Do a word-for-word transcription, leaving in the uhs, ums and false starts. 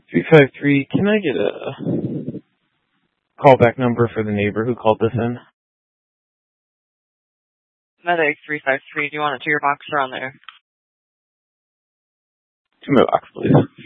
three five three, can I get a callback number for the neighbor who called this in? Medic three five three, do you want it to your box or on there? To my box, please.